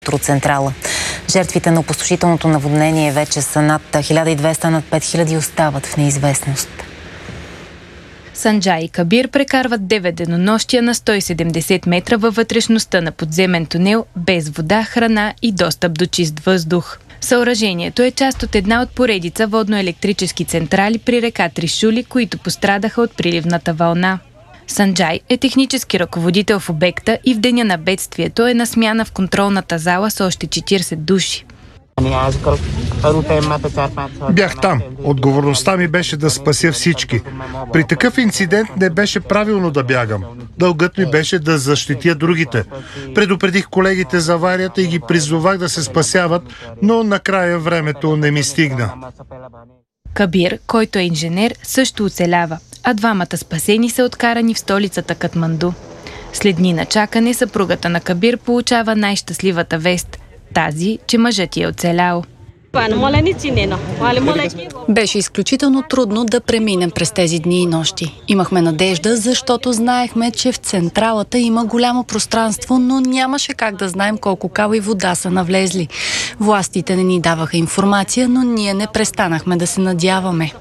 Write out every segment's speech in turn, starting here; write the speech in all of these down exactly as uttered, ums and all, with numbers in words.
електроцентрала. Жертвите на опустошителното наводнение вече са над хиляда и двеста, над пет хиляди остават в неизвестност. Санджай и Кабир прекарват девет денонощия на сто и седемдесет метра във вътрешността на подземен тунел, без вода, храна и достъп до чист въздух. Съоръжението е част от една от поредица водно-електрически централи при река Тришули, които пострадаха от приливната вълна. Санджай е технически ръководител в обекта и в деня на бедствието е на смяна в контролната зала с още четирийсет души. Бях там. Отговорността ми беше да спася всички. При такъв инцидент не беше правилно да бягам. Дългът ми беше да защитя другите. Предупредих колегите за аварията и ги призовах да се спасяват, но накрая времето не ми стигна. Кабир, който е инженер, също оцелява, а двамата спасени са откарани в столицата Катманду. След дни на чакане, съпругата на Кабир получава най-щастливата вест – тази, че мъжът е оцелял. Беше изключително трудно да преминем през тези дни и нощи. Имахме надежда, защото знаехме, че в централата има голямо пространство, но нямаше как да знаем колко кал и вода са навлезли. Властите не ни даваха информация, но ние не престанахме да се надяваме.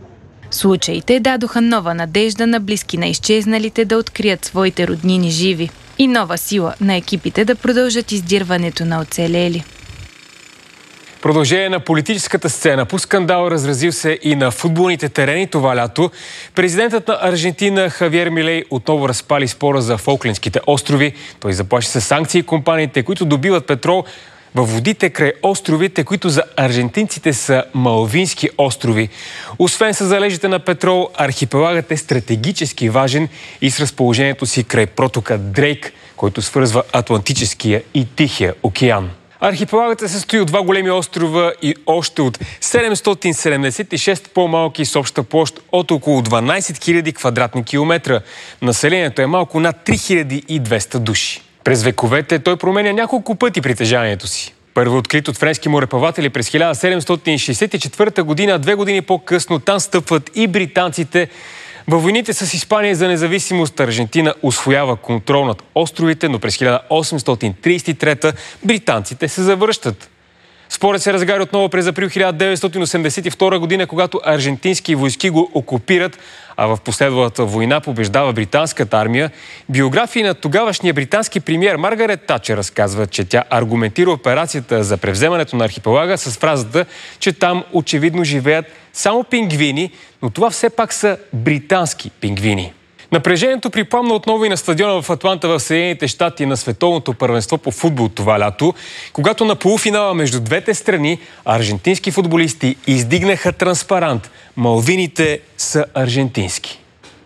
Случаите дадоха нова надежда на близки на изчезналите да открият своите роднини живи и нова сила на екипите да продължат издирването на оцелели. Продължение на политическата сцена по скандал, разразил се и на футболните терени това лято. Президентът на Аржентина Хавиер Милей отново разпали спора за Фолклендските острови. Той заплаши със санкции компаниите, които добиват петрол във водите край островите, които за аржентинците са Малвински острови. Освен с залежите на петрол, архипелагът е стратегически важен и с разположението си край протока Дрейк, който свързва Атлантическия и Тихия океан. Архипелагът се състои от два големи острова и още от седемстотин седемдесет и шест по-малки с обща площ от около дванадесет хиляди квадратни километра. Населението е малко над три хиляди и двеста души. През вековете той променя няколко пъти притежанието си. Първо открит от френски мореплаватели през хиляда седемстотин шейсет и четвърта година, две години по-късно там стъпват и британците. Във войните с Испания за независимост Аржентина усвоява контрол над островите, но през хиляда осемстотин тридесет и трета британците се завръщат. Спорът се разгаря отново през април хиляда деветстотин осемдесет и втора година, когато аржентински войски го окупират, а в последвалата война побеждава британската армия. Биографии на тогавашния британски премиер Маргарет Тачър разказват, че тя аргументира операцията за превземането на архипелага с фразата, че там очевидно живеят само пингвини, но това все пак са британски пингвини. Напрежението припламна отново и на стадиона в Атланта в Съединените щати на световното първенство по футбол това лято, когато на полуфинала между двете страни аржентински футболисти издигнаха транспарант „Малвините са аржентински“.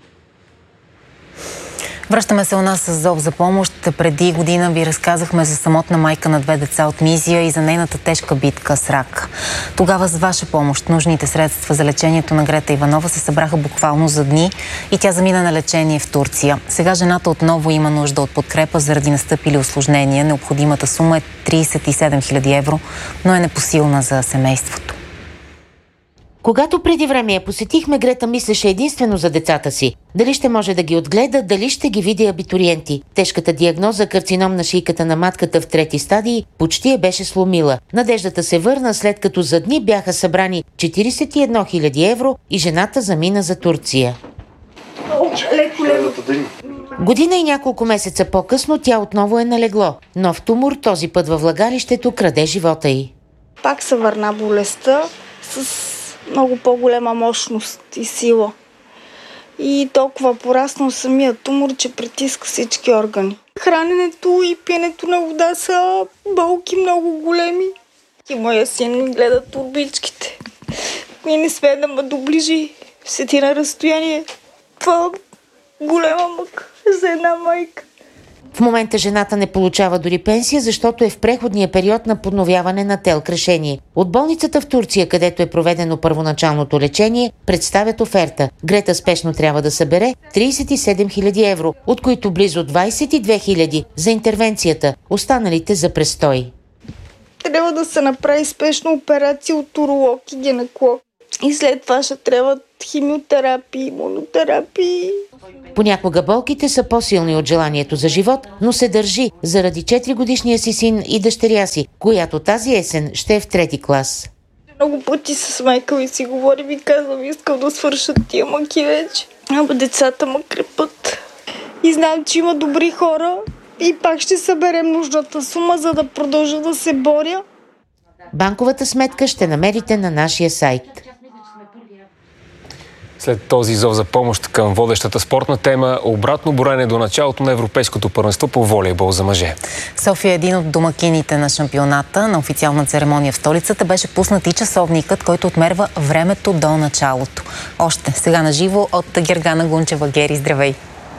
Връщаме се у нас с зов за помощ. Преди година ви разказахме за самотна майка на две деца от Мизия и за нейната тежка битка с рак. Тогава с ваша помощ нужните средства за лечението на Грета Иванова се събраха буквално за дни и тя замина на лечение в Турция. Сега жената отново има нужда от подкрепа заради настъпили усложнения. Необходимата сума е тридесет и седем хиляди евро, но е непосилна за семейството. Когато преди време я посетихме, Грета мислеше единствено за децата си. Дали ще може да ги отгледа, дали ще ги види абитуриенти. Тежката диагноза карцином на шийката на матката в трети стадии почти я беше сломила. Надеждата се върна, след като за дни бяха събрани четиридесет и една хиляди евро и жената замина за Турция. Година и няколко месеца по-късно тя отново е налегло. Нов тумор, този път във влагалището, краде живота й. Пак се върна болестта с много по-голема мощност и сила. И толкова пораснал самия тумор, че притиска всички органи. Храненето и пиенето на вода са болки много големи. И моя син гледа турбичките. И не смее да ме доближи в сетина разстояние. Това е голема мъка за една майка. В момента жената не получава дори пенсия, защото е в преходния период на подновяване на ТЕЛК решение. От болницата в Турция, където е проведено първоначалното лечение, представят оферта. Грета спешно трябва да събере тридесет и седем хиляди евро, от които близо двадесет и две хиляди за интервенцията, останалите за престой. Трябва да се направи спешна операция от уролог и гинеколог. И след това ще трябват химиотерапии, имунотерапии. Понякога болките са по-силни от желанието за живот, но се държи заради четиригодишния си син и дъщеря си, която тази есен ще е в трети клас. Много пъти с майка ми си говорим и казвам, искам да свършат тия мъки вече. Ама децата ме крепат. И знам, че има добри хора и пак ще съберем нужната сума, за да продължа да се боря. Банковата сметка ще намерите на нашия сайт. След този зов за помощ към водещата спортна тема, обратно броене до началото на Европейското първенство по волейбол за мъже. София е един от домакините на шампионата. На официална церемония в столицата беше пуснат и часовникът, който отмерва времето до началото. Още сега на живо от Гергана Гунчева. Гери, здравей!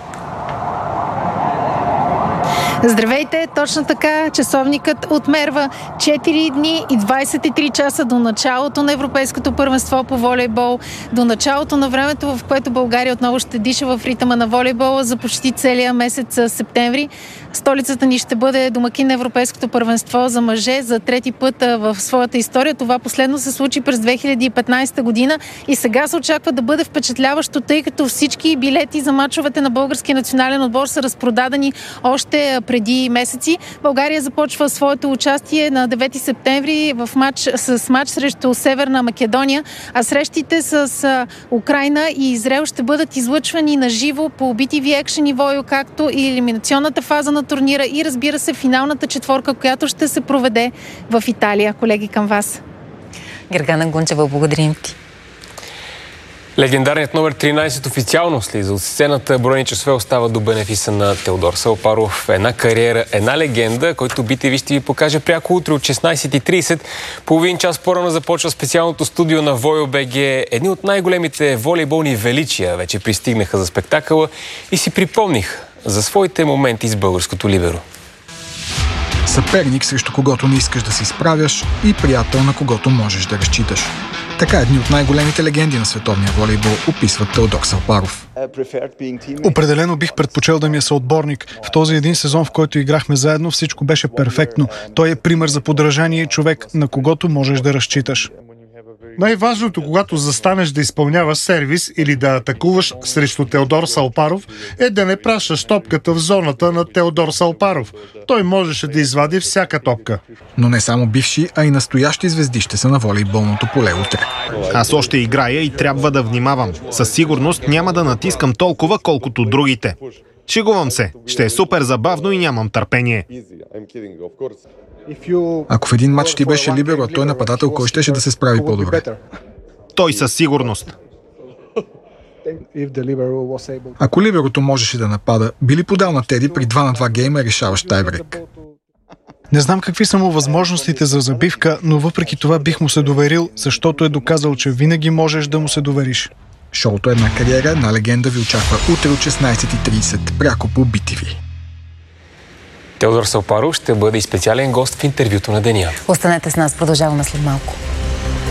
Здравейте! Точно така, часовникът отмерва четири дни и двадесет и три часа до началото на Европейското първенство по волейбол, до началото на времето, в което България отново ще диша в ритъма на волейбола за почти целия месец септември. Столицата ни ще бъде домакин на Европейското първенство за мъже за трети път в своята история. Това последно се случи през две хиляди и петнадесета година и сега се очаква да бъде впечатляващо, тъй като всички билети за мачовете на българския национален отбор са разпродадени още преди месеци. България започва своето участие на девети септември в матч, с матч срещу Северна Македония, а срещите с Украйна и Израел ще бъдат излъчвани на живо по би ти ви Action и Voyo, както и елиминационната фаза на турнира и, разбира се, финалната четворка, която ще се проведе в Италия. Колеги, към вас. Гергана Гунчева, благодарим ти. Легендарният номер тринадесет официално слиза от сцената. Броени часове остава до бенефиса на Теодор Салпаров. Една кариера, една легенда, който би ти ви ще ви покаже пряко утре от шестнадесет и тридесет. Половин час по-рано започва специалното студио на Voyo би джи. Едни от най-големите волейболни величия вече пристигнаха за спектакъла и си припомниха за своите моменти с българското либеро. Съперник, срещу когото не искаш да се изправяш, и приятел, на когото можеш да разчиташ. Така едни от най-големите легенди на световния волейбол описват Теодор Салпаров. Определено бих предпочел да ми е съотборник. В този един сезон, в който играхме заедно, всичко беше перфектно. Той е пример за подражание и човек, на когото можеш да разчиташ. Най-важното, когато застанеш да изпълняваш сервис или да атакуваш срещу Теодор Салпаров, е да не пращаш топката в зоната на Теодор Салпаров. Той можеше да извади всяка топка. Но не само бивши, а и настоящи звезди ще са на волейболното поле утре. Аз още играя и трябва да внимавам. Със сигурност няма да натискам толкова, колкото другите. Шегувам се. Ще е супер забавно и нямам търпение. Ако в един матч ти беше либеро, а той нападател, кой щеше да се справи по-добре? Той със сигурност. Ако либерото можеше да напада, би ли подал на Теди при два на два гейма решаващ тайбрек? Не знам какви са му възможностите за забивка, но въпреки това бих му се доверил, защото е доказал, че винаги можеш да му се довериш. Шоуто Една кариера, една легенда ви очаква утре от шестнадесет и тридесет, пряко по би ти ви. Теодор Салпаров ще бъде и специален гост в интервюто на деня. Останете с нас, продължаваме след малко.